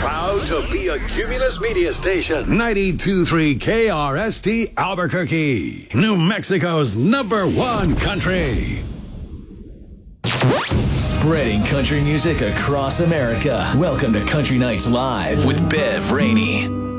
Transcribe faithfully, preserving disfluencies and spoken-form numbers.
Proud to be a Cumulus Media Station. ninety-two point three K R S T Albuquerque. New Mexico's number one country. Spreading country music across America. Welcome to Country Nights Live with Bev Rainey.